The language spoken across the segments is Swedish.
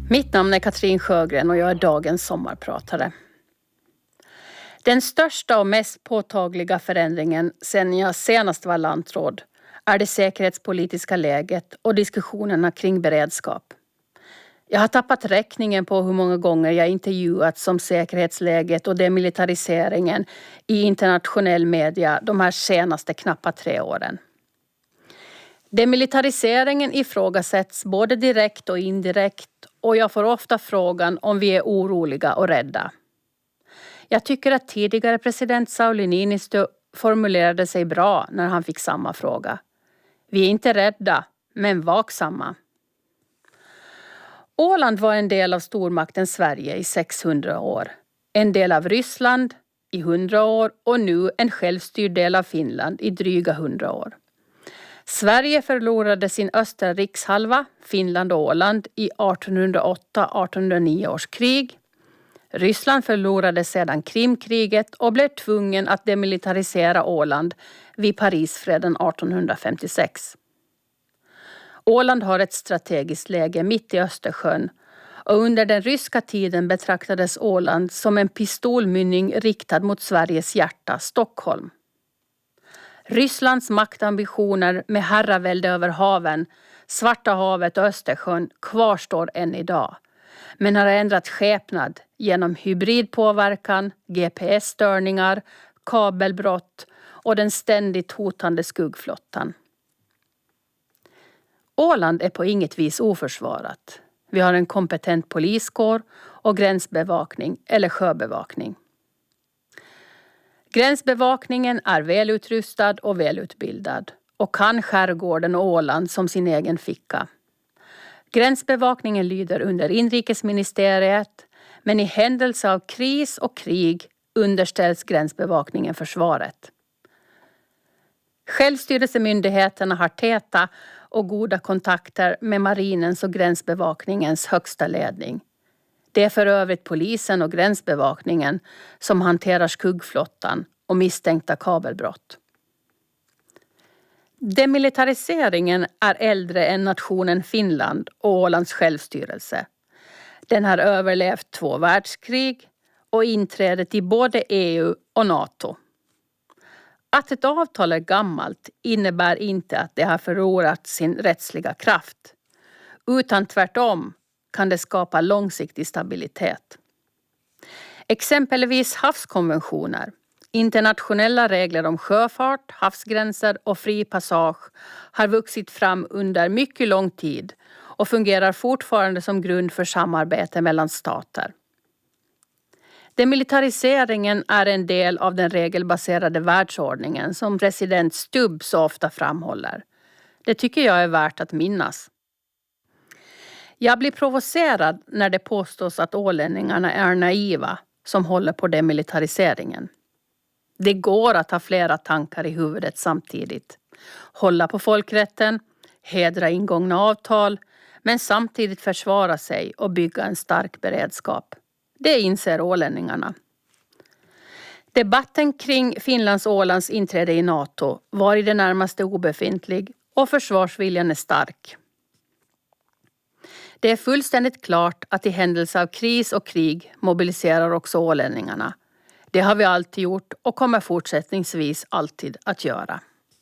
Mitt namn är Katrin Sjögren och jag är dagens sommarpratare. Den största och mest påtagliga förändringen sedan jag senast var lantråd är det säkerhetspolitiska läget och diskussionerna kring beredskap. Jag har tappat räkningen på hur många gånger jag intervjuats om säkerhetsläget och demilitariseringen i internationell media de här senaste knappa 3 åren. Demilitariseringen ifrågasätts både direkt och indirekt och jag får ofta frågan om vi är oroliga och rädda. Jag tycker att tidigare president Sauli Niinistö formulerade sig bra när han fick samma fråga. Vi är inte rädda, men vaksamma. Åland var en del av stormakten Sverige i 600 år. En del av Ryssland i 100 år och nu en självstyrd del av Finland i dryga 100 år. Sverige förlorade sin östra rikshalva, Finland och Åland, i 1808-1809 års krig. Ryssland förlorade sedan Krimkriget och blev tvungen att demilitarisera Åland vid Parisfreden 1856. Åland har ett strategiskt läge mitt i Östersjön och under den ryska tiden betraktades Åland som en pistolmynning riktad mot Sveriges hjärta, Stockholm. Rysslands maktambitioner med herravälde över haven, Svarta havet och Östersjön kvarstår än idag, men har ändrat skepnad genom hybridpåverkan, GPS-störningar, kabelbrott och den ständigt hotande skuggflottan. Åland är på inget vis oförsvarat. Vi har en kompetent poliskår och gränsbevakning eller sjöbevakning. Gränsbevakningen är välutrustad och välutbildad och kan skärgården och Åland som sin egen ficka. Gränsbevakningen lyder under inrikesministeriet, men i händelse av kris och krig underställs gränsbevakningen försvaret. Självstyrelsemyndigheterna har täta och goda kontakter med marinens och gränsbevakningens högsta ledning. Det är för övrigt polisen och gränsbevakningen som hanterar skuggflottan och misstänkta kabelbrott. Demilitariseringen är äldre än nationen Finland och Ålands självstyrelse. Den har överlevt 2 världskrig och inträdet i både EU och NATO. Att ett avtal är gammalt innebär inte att det har förlorat sin rättsliga kraft, utan tvärtom kan det skapa långsiktig stabilitet. Exempelvis havskonventioner, internationella regler om sjöfart, havsgränser och fri passage har vuxit fram under mycket lång tid och fungerar fortfarande som grund för samarbete mellan stater. Demilitariseringen är en del av den regelbaserade världsordningen som president Stubb så ofta framhåller. Det tycker jag är värt att minnas. Jag blir provocerad när det påstås att ålänningarna är naiva som håller på demilitariseringen. Det går att ha flera tankar i huvudet samtidigt. Hålla på folkrätten, hedra ingångna avtal, men samtidigt försvara sig och bygga en stark beredskap. Det inser ålänningarna. Debatten kring Finlands och Ålands inträde i NATO var i det närmaste obefintlig och försvarsviljan är stark. Det är fullständigt klart att i händelse av kris och krig mobiliserar också ålänningarna. Det har vi alltid gjort och kommer fortsättningsvis alltid att göra.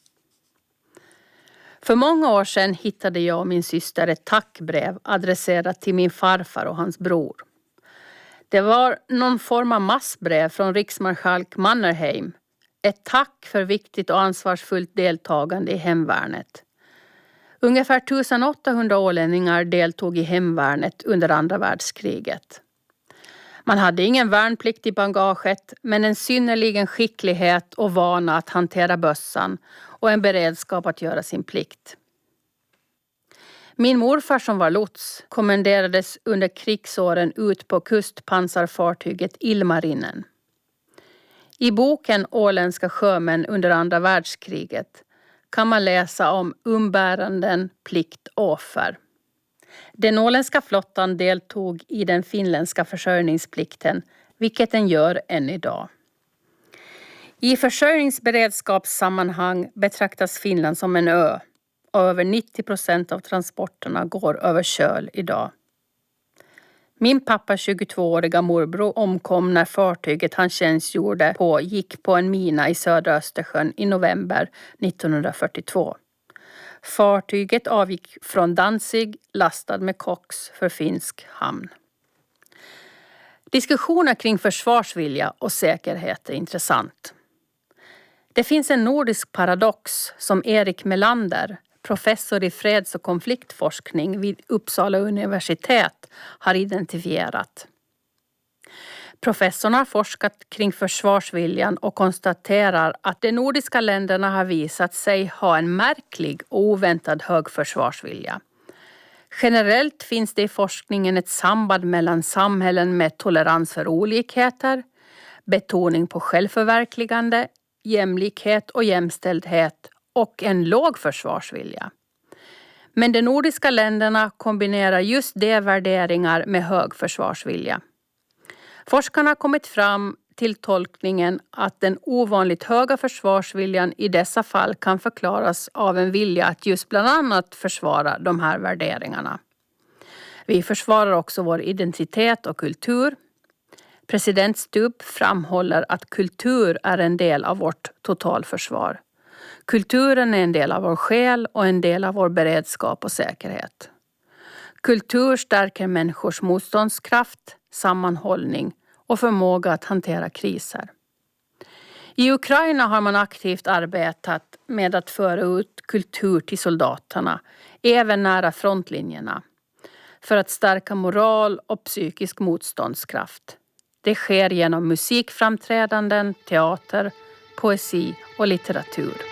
För många år sedan hittade jag och min syster ett tackbrev adresserat till min farfar och hans bror. Det var någon form av massbrev från riksmarskalk Mannerheim. Ett tack för viktigt och ansvarsfullt deltagande i hemvärnet. Ungefär 1800 ålänningar deltog i hemvärnet under andra världskriget. Man hade ingen värnplikt i bagaget, men en synnerligen skicklighet och vana att hantera bössan och en beredskap att göra sin plikt. Min morfar som var lots kommenderades under krigsåren ut på kustpansarfartyget Ilmarinen. I boken Åländska sjömän under andra världskriget kan man läsa om umbäranden, plikt och offer. Den åländska flottan deltog i den finländska försörjningsplikten, vilket den gör än idag. I försörjningsberedskapssammanhang betraktas Finland som en ö och över 90% av transporterna går över köl idag. Min pappas 22-åriga morbror omkom när fartyget han tjänstgjorde på gick på en mina i södra Östersjön i november 1942. Fartyget avgick från Danzig lastad med koks för finsk hamn. Diskussioner kring försvarsvilja och säkerhet är intressant. Det finns en nordisk paradox som Erik Melander, professor i freds- och konfliktforskning vid Uppsala universitet, har identifierat. Professorn har forskat kring försvarsviljan och konstaterar att de nordiska länderna har visat sig ha en märklig och oväntad hög försvarsvilja. Generellt finns det i forskningen ett samband mellan samhällen med tolerans för olikheter, betoning på självförverkligande, jämlikhet och jämställdhet och en låg försvarsvilja. Men de nordiska länderna kombinerar just de värderingar med hög försvarsvilja. Forskarna har kommit fram till tolkningen att den ovanligt höga försvarsviljan i dessa fall kan förklaras av en vilja att just bland annat försvara de här värderingarna. Vi försvarar också vår identitet och kultur. President Stubb framhåller att kultur är en del av vårt totalförsvar. Kulturen är en del av vår själ och en del av vår beredskap och säkerhet. Kultur stärker människors motståndskraft, sammanhållning och förmåga att hantera kriser. I Ukraina har man aktivt arbetat med att föra ut kultur till soldaterna, även nära frontlinjerna, för att stärka moral och psykisk motståndskraft. Det sker genom musikframträdanden, teater, poesi och litteratur.